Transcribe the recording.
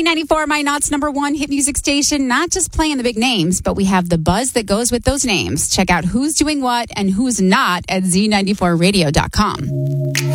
Z94, my Knott's number one hit music station, not just playing the big names, but we have the buzz that goes with those names. Check out who's doing what and who's not at Z94radio.com.